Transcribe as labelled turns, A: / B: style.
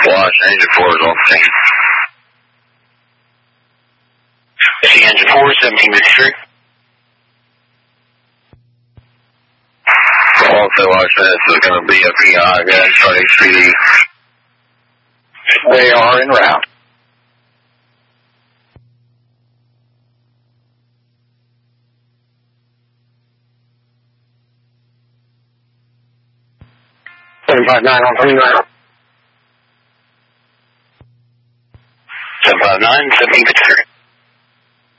A: Watch, engine 4 is off the scene. See engine 4, 1753. Also watch, this is going to be a PI again, starting speed. They are en route. $759 on 29. 759, 1753.